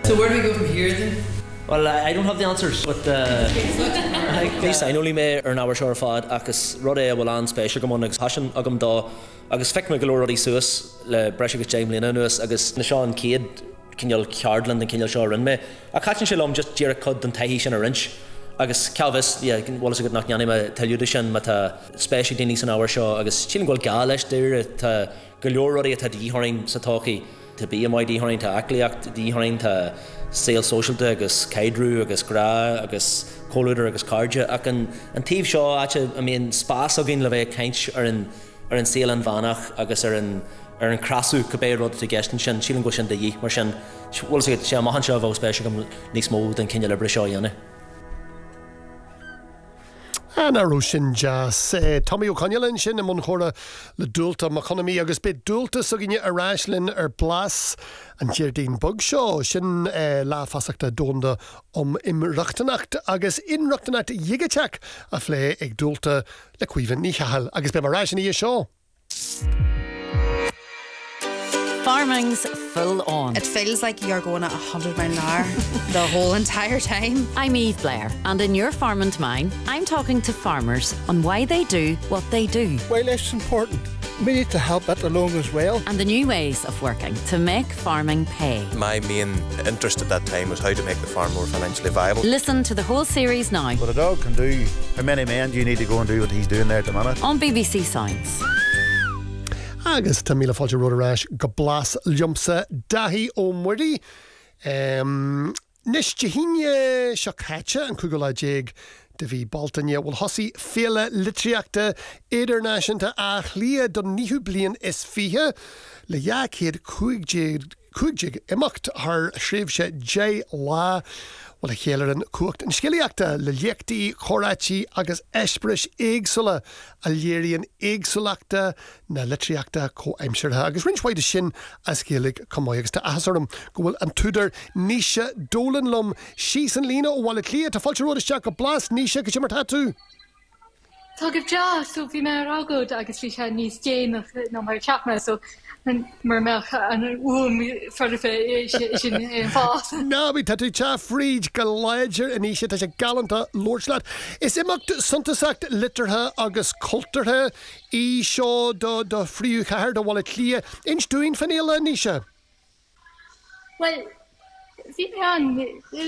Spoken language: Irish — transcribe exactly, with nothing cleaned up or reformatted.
So where do we go from here then? Well, I don't have the answers, but uh, Lisa, I only may ar an hour shore fad agus rode a bhfuil an spéisiú go món agus hasan agam dá agus feic me go leor rudaí suas le breis agus James Lena nuas agus na seán céad cinneal ceardland an cinneal seo rin me a caitin sé lom just díar a cod an taihí sin a rinch agus Calvis, yeah, bhlas a go nach neanna me tellúda sin ma tá spéisiú daoine san áhar seo agus sin ghfuil gá leis dúir tá go leor rudaí atá díthrainn sa táchaí tá bí am díthrainn tá aclaíocht díthrainn tá Sail Socialta agus Caidrú agus Gra agus Cólúidir agus Cardia ach an an tíomh seo áte I mean spás a gin le bheith caint ar an ar an saoil an bhanach agus ar an ar an crasú go bé rud a gestan sin sílan go sin de dhí mar sin bhfuil sé sé mahan seo bh spéisiú go níos mó den cinne le bre seo dhéanana. Anna Rúsin jazz Tommy O'Connell sin na mun chóra le dúlta economy agus be dúlta so ginne aráislinn ar blas an Jardín bug seo sin lá fasachta dónda om imreachtaнаcht agus inreachtanacht dhigateach a phlé ag dúlta le cuiomhan ní cheall agus be marráis ní seo. Farming's full on. It feels like you're going at one hundred miles an hour the whole entire time. I'm Eve Blair, and in Your Farm and Mine, I'm talking to farmers on why they do what they do. Well, it's important. We need to help it along as well. And the new ways of working to make farming pay. My main interest at that time was how to make the farm more financially viable. Listen to the whole series now. What a dog can do. How many men do you need to go and do what he's doing there at the minute? On B B C Science. Agus tá míle fáilte rud aráis go blas liomsa dahí ó muirí. Um, Nis de híine seo caite an cúgal a déag de bhí baltaine bhfuil thosaí féle litríochta idirnáisiúnta a chlia don níthú bliain is fiche le dheachéad cúigéig imacht th sríomhse J lá bhfuil a chéalar an cuacht an sciliachta le liachtaí chorátí agus eispris éagsúla a léiríonn éagsúlaachta na litríochta co-aimseartha agus rinshhaide sin a scéalaigh comáiagus tá ahasarm go bhfuil an túidir níise dólan lom síos an lína ó bhil clia tá fáilte rud isteach go blas níise go si mar tatú. Tugh já so bhí me agad agus bhí sé níos déanach nó mar teapna so mar meach an úm farfa sin fás. Ná bhí tatú te fríd go léidir in níise tá sé galanta lóirslaat. Is imacht suntasacht litartha agus cultartha í seo do do fríú cheir do bhil clia ins dúin fanéile níise. Well, bhí me an